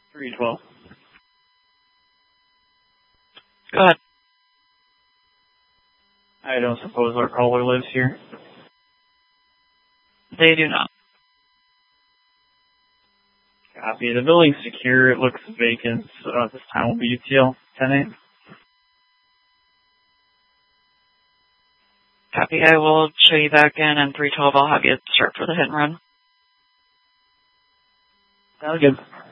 312. Go ahead. I don't suppose our caller lives here. They do not. Copy. The building's secure. It looks vacant. This time will be UTL 10-8. Copy. I will show you back in, and 312 I'll have you start for the hit and run. Sounds good.